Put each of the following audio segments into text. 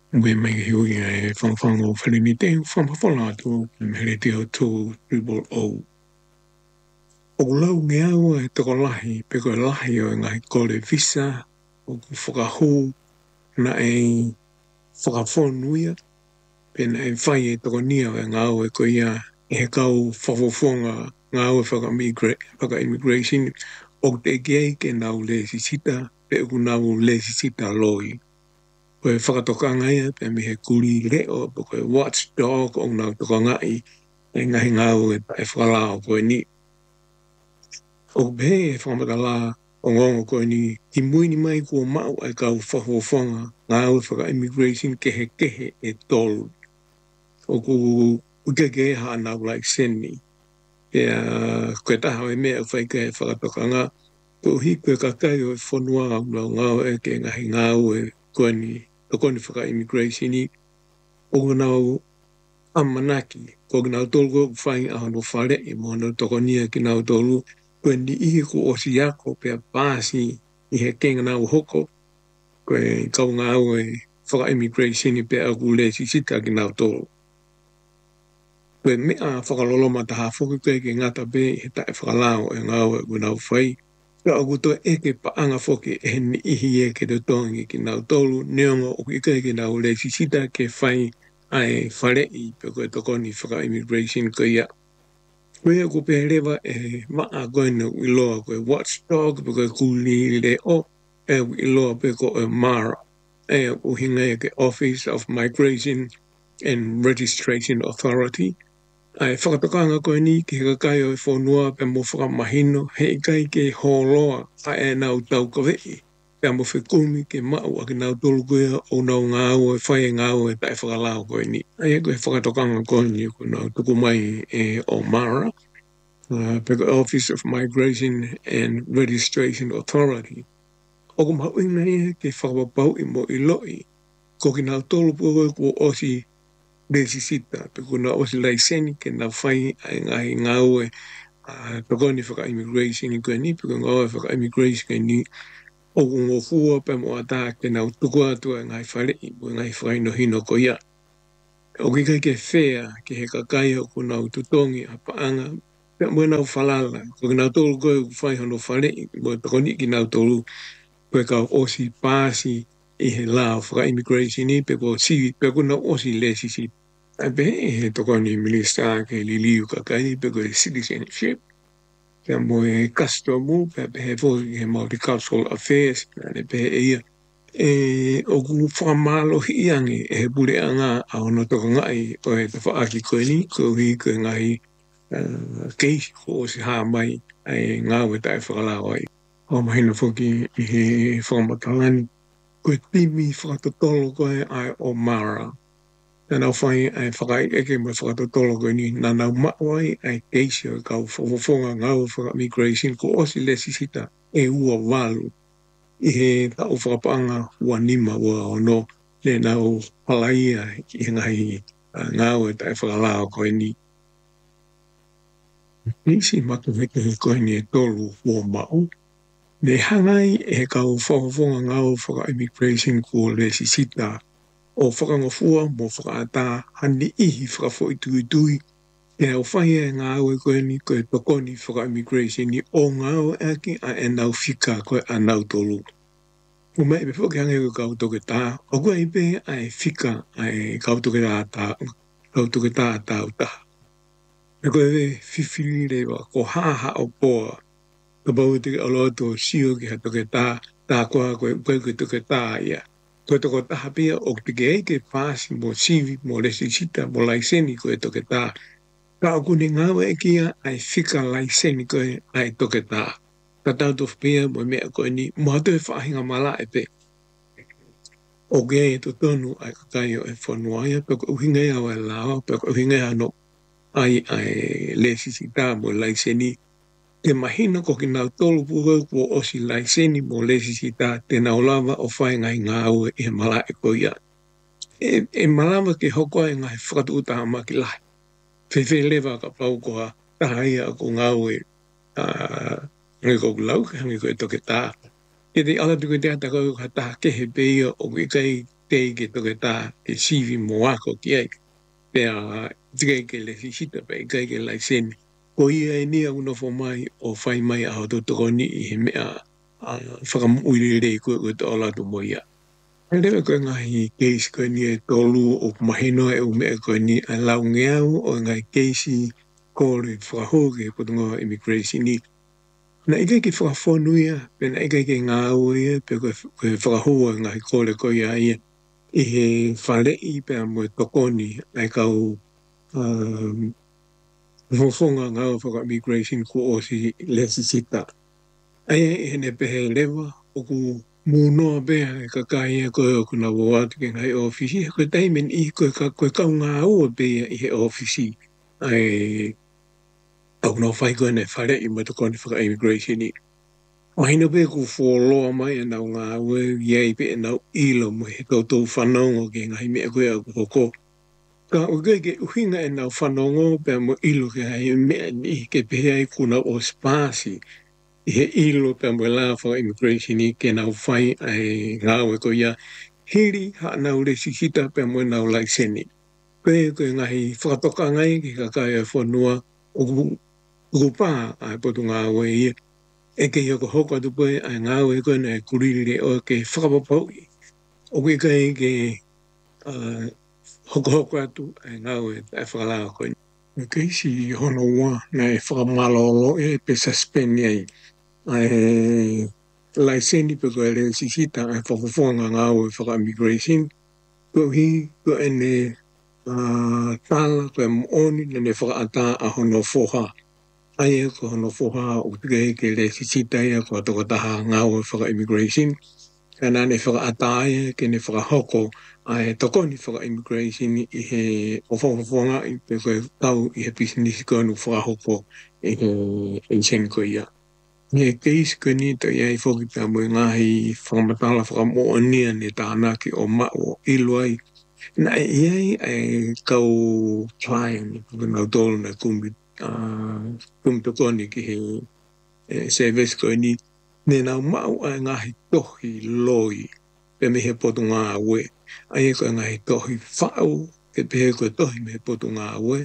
we make you from of anything from to merity to people o lau ngea o e toko lahi pe ko lahi o ngai kore visa o ku whakahu na e whakafonuia pe na e whai e toko nia o ngā o e ko ia e he kau whafofonga ngā o e whaka immigration o te kei ke nau le sisita pe ku nau le sisita loi ko e whakatokanga ia pe me he kuri leo po ko e watchdog o nau toko ngai e ngahi ngā o e whakalao ko e ni o be e whamatala o ngongo ko e ni ki muini mai ko mau ai kau whafofonga ngā o whaka immigration kehe e tolu o ku ukeke ha nau like seni e koe taha o e mea whaika e whakatokanga ko hi koe kakai o e whanua au ngā o e ke ngahi ngā o e koe ni tokoni whaka immigration i o nau amanaki ko nau tolu ko whai a hono whare i mono tokonia ki nau tolu koe ni ihi ko osi ako pe pāsi i he kenga nau hoko koe kau ngā o e whaka immigration i pe aku le sisita ki nau tolu koe mea whakaloloma taha whoki koe ke ngata pe he tae whakalao e ngā o e ku nau whai ka aku to e ke paanga whoki e ni ihi e ke te tongi ki nau tolu neongo o ki koe ke nau le sisita ke whai ai whare i pe koe tokoni whaka immigration koe ia koe ko pe lewa e maa koe na iloa koe watchdog pe koe kuli le o e iloa pe ko e mara e uhinga e ke Office of Migration and Registration Authority ai whakatokanga koe ni ki heka kai o e whonua pe mo whakamahino he kai ke holoa a e nau tau kawei pe mo whekumi ke mau a ke nau tolu koe o nau ngā o e whai ngā o e tae whakalao koe ni ai koe whakatokanga koe ni ko nau tuku mai e o mara pe ko Office of Migration and Registration Authority o ko mau ina e ke whakapapau i mo i loi ko ki nau tolu koe ko osi desisita pe ko na osi laiseni ke na whai ai ngai ngau e tokoni whaka immigration i koe ni pe ko ngau e whaka immigration ke ni o ko ngofua pe mo ata ke na tuku atu e ngai whare i mo ngai whai no hino ko ia o ki kai ke whea ke he kakai o ko nau tutongi a paanga pe mo nau whalala ko nau tolu koe whai hono whare i mo tokoni ki nau tolu pe ka osi pāsi i he lao whaka immigration i pe ko si pe ko nau osi le sisi Abe he tokoni minista ke liliu kakai pe ko citizenship pe mo e customu pe he fo he multicultural affairs ne pe ia o ku whamalo hi angi he bure anga a ono toko ngai o he te whaaki koe ni ko hi koe ngai keisi ko o si haa mai ai ngā we tae whakalao ai o mahina whoki i he whamatalani koe timi whakatotolo koe ai o Mara Nau whai ai whakai eke mai whakatotolo koe ni nā nau mawai ai keisi o kau whawhonga ngau whaka migration ko osi le sisita e ua walu i he tau whakapanga ua nima ua ono le nau palaia i ngai ngau e tai whakalao koe ni. Nisi matu heke he koe ni e tolu ua mau. Ne hangai e kau whawhonga ngau whaka immigration ko le sisita o whakangofua mo whakaata hani ihi whakafo i tui e au whai e ngā ue koe ni koe tokoni whaka immigration ni o ngā ue aki a e nau whika koe a nau tolu. O mai pe whoki hange ko kau toke tā, o koe i pe a e whika a e kau toke tā tau tā. E koe we whiwhiri rewa ko haha o poa, ka bau te aloa tō sio ki ha toke tā koe koe toke tā ia. Koe toko taha pia o te ke eike pāsi mo sivi, mo lesisita, mo laiseni koe toke tā. Ka o kune ngāwa e kia ai whika laiseni koe ai toke tā. Ka tau tofu pia mo mea koe ni mo hatu e whahinga mala e pe. O ke e to tonu ai kakai o e whanuaia, pe ko uhinga ia o e lawa, pe ko uhinga ia no ai lesisita mo laiseni. Te mahina ko ki nau tolu puga ko osi laiseni mo lesisita te nau lava o whai ngai ngā ue e mala e koia. E malama ke hokoa e ngai whakatu utaha maki lai. Whewhe lewa ka pau koa taha ia ko ngā ue ngai kou lau ke hangi koe toke tā. E te ala tuku te ata kou ka taha kehe peia o ki kai te ke toke tā ke sivi moako ki ai. Pea tika ke le sisita pe ika ke lai seni. Ko ia e nia unofo mai o whai mai a hoto tokoni i he mea whakamuirere koe to ola tu mo ia. Lewe koe ngahi keisi koe ni e tolu o mahino e umea koe ni a lau ngeau o ngai keisi kore whakahoke potunga immigration ni. Na ika ke whakafonuia, pe na ika ke ngā ia, pe koe whakahoa ngahi kore koe ia ia. I he whalei pe a moe tokoni ai kau whofonga ngā whaka immigration ko o si lesi sita. Ai he ne pehe lewa o ku munoa bea e kakai e koe o kuna wawatu ke ngai ofisi. Koe taimen i koe kau ngā ua bea i he ofisi. Ai au no whai koe ne whare i matokoni whaka immigration i. O hino pe ku wholoa mai e nau ngā ua iei pe e nau ilo mo he koutou whanongo ke ngai mea koe au koko. Ka uke ke uhinga e nau whanongo pe mo ilo ke hai mea ni ke pehe ai kuna o spasi. I he ilo pe mo la whaka immigration i ke nau whai ai ngāwe ko ia hiri ha nau le sisita pe mo nau laiseni. Koe ngahi whakatoka ngai ki kakai e whanua o kupā ai potu ngāwe ia. E ke hioko hoko atu koe ai ngāwe koe na e kurire o ke whakapapau i. O ke kai ke hoko atu ai ngāwe ai whakalao koe. Keisi hono ua na e whakamalolo e pe suspend ai. Ai laiseni pe koe le sisita ai whakafonga ngāwe whaka immigration. Ko hi ko ene tala koe mooni na ne whakaata a hono foha. Ai e ko hono foha o tige ke le sisita ia ko tokataha ngāwe whaka immigration. Kana ne whakaata ia ke ne whakahoko ai tokoni whaka immigration i he o whakafonga i pe koe tau i he business koe nu whakahoko i he sen koe ia. Nge keisi koe ni to iai whoki pia mui ngahi whakamatala whakamoania ne tānaki o mao iluai. Na iai ai kau client nau tolu na kumbi tokoni ki he service koe ni ne nau mau ai ngahi tohi loi pe me he potu ngā ue. Ai e koe ngahi tohi whau ke pehe koe tohi me he potu ngā ue.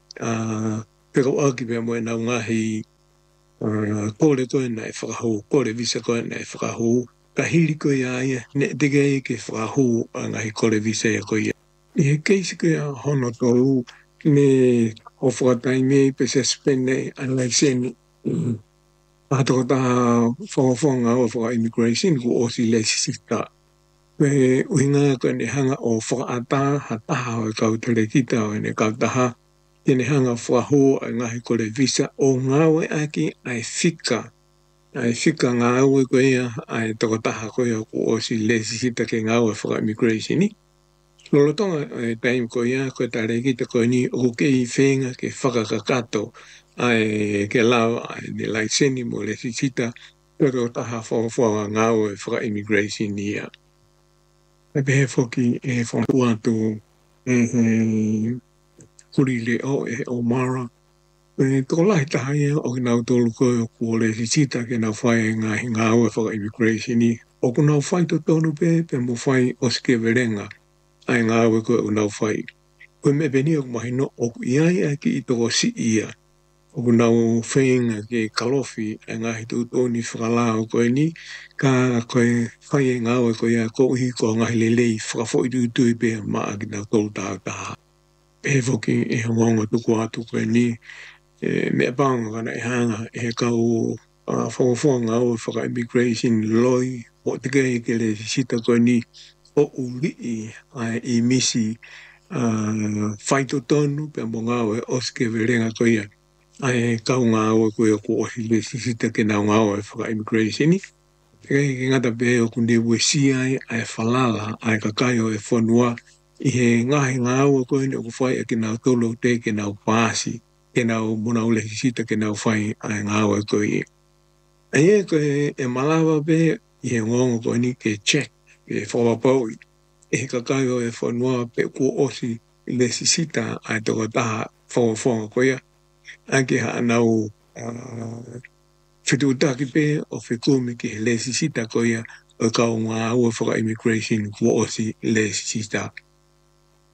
Pe kau aki pia mui nau ngahi kore koe na e whakahu, kore visa koe na e whakahu. Ka hiri koe aia, ne teke e ke whakahu a ngahi kore visa e koe ia. I he keisi koe a hono tolu ne o whakatai mei pe suspende a laiseni. Atoko taha whakafonga o whaka immigration ko o si leisisita. Pe uhinga koe ne hanga o whakaata ha taha o kau tere kita o ne kau taha. Tene hanga whaho a ngahi kore visa o ngawe aki ai whika. Ai whika ngawe koe ia ai toko taha koe ko o si leisisita ke ngawe whaka immigration ni. Lolotonga taim ko ia ko tare ki te ko ni o ke I whenga ke whakakakato ai ke lau ai ne laiseni mo le sisita pero taha whawha ngāo e whaka immigration ni ia. E pehe whoki e whakua tu kuri le o e o mara. Toko lahi taha ia o ki nau tolu koe o kua le sisita ke nau whai ngahi ngāo e whaka immigration ni. O ku nau whai to tonu pe mo whai o ske verenga. Ai ngāwe koe o nau whai. Koe me peni o mahino o iai a ki I toko si ia. O nau whainga ke kalofi ai ngahi tūtoni whakalao koe ni. Ka koe whai e ngāwe koe ia ko uhi ko ngahi lelei whakafo I tūtui pe maa ki nau tolu tāu taha. E whoki e hongonga tuku atu koe ni. Mea pānga kana e hanga e kau whakafo ngāwe whaka immigration loi. O te kei ke le sita koe ni. O uri I misi whaito tonu pe mo ngawe oske verenga ko ia. Ai kau ngawe ko ia ko ohi le sisita ke nau ngawe whaka immigration ni. Ke ngata pe o kunde wesi ai whalala ai kakai o e whanua I he ngahi ngawe ko ine o kuwhai ke nau tolo te ke nau pāsi ke nau mona ule sisita ke nau whai ai ngawe ko ia. Ai ko e malawa pe I he ngongo ko ni ke check e whawapau e kakai o e whanua pe ko osi le sisita ai toko taha whawawhanga ko ia. Ake haa nau whitu utaki pe o whikumi ki le sisita ko ia o ka o ngā ua whaka immigration kua osi le sisita.